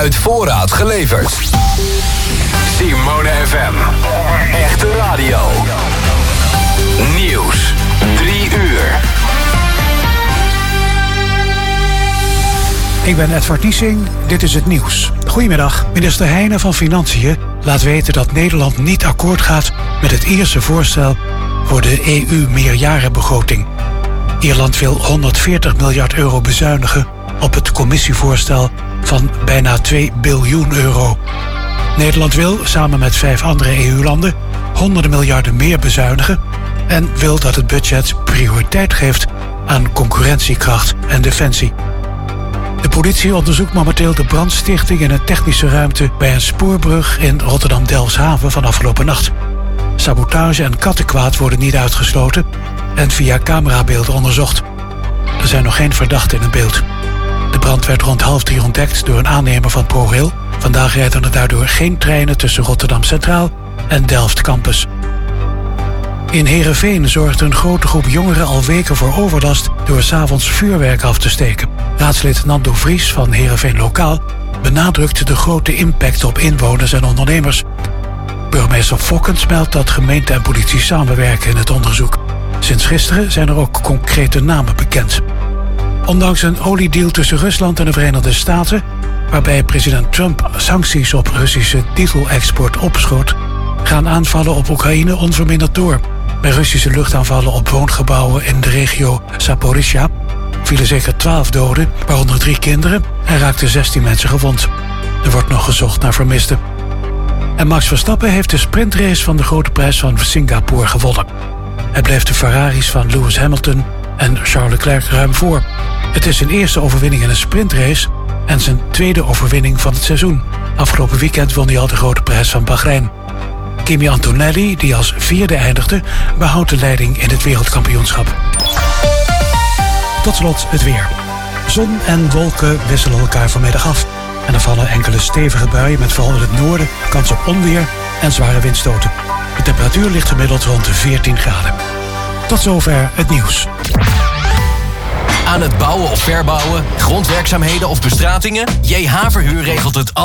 Uit voorraad geleverd. Simone FM. Echte radio. Nieuws. 3 uur. Ik ben Edward Niesing, dit is het nieuws. Goedemiddag. Minister Heijnen van Financiën laat weten dat Nederland niet akkoord gaat met het Ierse voorstel voor de EU-meerjarenbegroting. Ierland wil 140 miljard euro bezuinigen op het commissievoorstel van bijna 2 biljoen euro. Nederland wil, samen met 5 andere EU-landen, honderden miljarden meer bezuinigen en wil dat het budget prioriteit geeft aan concurrentiekracht en defensie. De politie onderzoekt momenteel de brandstichting in een technische ruimte bij een spoorbrug in Rotterdam-Delfshaven van afgelopen nacht. Sabotage en kattenkwaad worden niet uitgesloten en via camerabeelden onderzocht. Er zijn nog geen verdachten in het beeld. De brand werd rond 2:30 ontdekt door een aannemer van ProRail. Vandaag rijden er daardoor geen treinen tussen Rotterdam Centraal en Delft Campus. In Heerenveen zorgt een grote groep jongeren al weken voor overlast door 's avonds vuurwerk af te steken. Raadslid Nando Vries van Heerenveen Lokaal benadrukt de grote impact op inwoners en ondernemers. Burgemeester Fokkens meldt dat gemeente en politie samenwerken in het onderzoek. Sinds gisteren zijn er ook concrete namen bekend. Ondanks een oliedeal tussen Rusland en de Verenigde Staten, waarbij president Trump sancties op Russische dieselexport opschort, gaan aanvallen op Oekraïne onverminderd door. Bij Russische luchtaanvallen op woongebouwen in de regio Zaporizhzhia vielen zeker 12 doden, waaronder 3 kinderen, en raakten 16 mensen gewond. Er wordt nog gezocht naar vermisten. En Max Verstappen heeft de sprintrace van de Grote Prijs van Singapore gewonnen. Hij bleef de Ferraris van Lewis Hamilton en Charles Leclerc ruim voor. Het is zijn eerste overwinning in een sprintrace en zijn tweede overwinning van het seizoen. Afgelopen weekend won hij al de Grote Prijs van Bahrein. Kimi Antonelli, die als 4e eindigde, behoudt de leiding in het wereldkampioenschap. Tot slot het weer. Zon en wolken wisselen elkaar vanmiddag af. En er vallen enkele stevige buien met vooral in het noorden kans op onweer en zware windstoten. De temperatuur ligt gemiddeld rond de 14 graden. Tot zover het nieuws. Aan het bouwen of verbouwen, grondwerkzaamheden of bestratingen? JH Verhuur regelt het